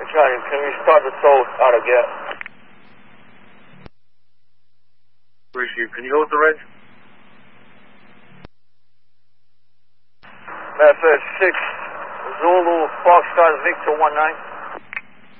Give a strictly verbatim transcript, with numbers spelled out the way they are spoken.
Johnny, can we start the tow out of gas? Appreciate you. Can you hold the range? Manifest six, Zulu, Foxtrot, Victor one nine.